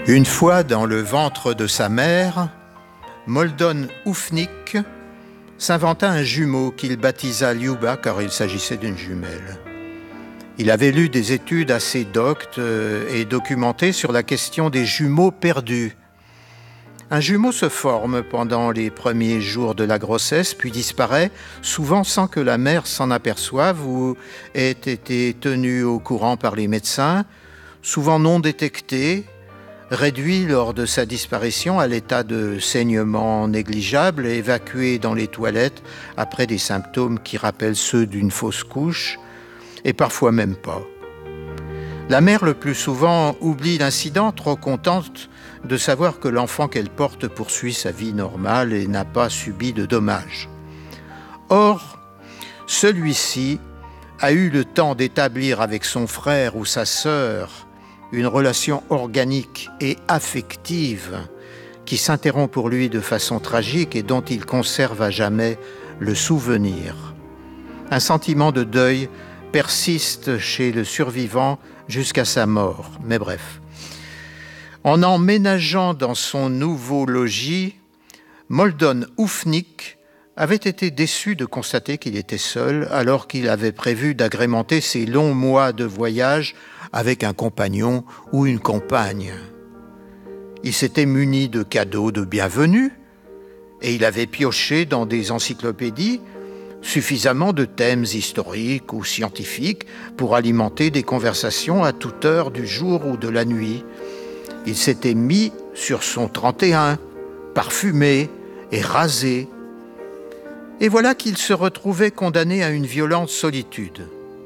Une fois dans le ventre de sa mère, Moldon Oufnik s'inventa un jumeau qu'il baptisa Liuba car il s'agissait d'une jumelle. Il avait lu des études assez doctes et documentées sur la question des jumeaux perdus. Un jumeau se forme pendant les premiers jours de la grossesse, puis disparaît, souvent sans que la mère s'en aperçoive ou ait été tenue au courant par les médecins, souvent non détecté, réduit lors de sa disparition à l'état de saignement négligeable et évacué dans les toilettes après des symptômes qui rappellent ceux d'une fausse couche, et parfois même pas. La mère, le plus souvent, oublie l'incident, trop contente de savoir que l'enfant qu'elle porte poursuit sa vie normale et n'a pas subi de dommages. Or, celui-ci a eu le temps d'établir avec son frère ou sa sœur une relation organique et affective qui s'interrompt pour lui de façon tragique et dont il conserve à jamais le souvenir. Un sentiment de deuil persiste chez le survivant jusqu'à sa mort. Mais bref. En emménageant dans son nouveau logis, Moldon Oufnik avait été déçu de constater qu'il était seul alors qu'il avait prévu d'agrémenter ses longs mois de voyage avec un compagnon ou une compagne. Il s'était muni de cadeaux de bienvenue et il avait pioché dans des encyclopédies suffisamment de thèmes historiques ou scientifiques pour alimenter des conversations à toute heure du jour ou de la nuit. Il s'était mis sur son 31, parfumé et rasé. Et voilà qu'il se retrouvait condamné à une violente solitude.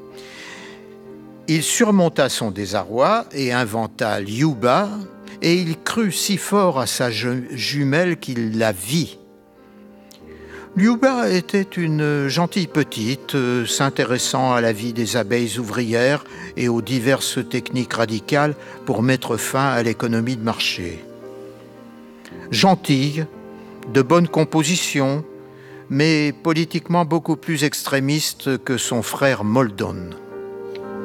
Il surmonta son désarroi et inventa Liuba, et il crut si fort à sa jumelle qu'il la vit. Liuba était une gentille petite, s'intéressant à la vie des abeilles ouvrières et aux diverses techniques radicales pour mettre fin à l'économie de marché. Gentille, de bonne composition, mais politiquement beaucoup plus extrémiste que son frère Moldon.